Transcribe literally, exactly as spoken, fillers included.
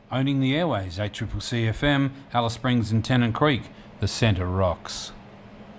Owning the airways, A C C C F M, Alice Springs and Tennant Creek, the centre rocks.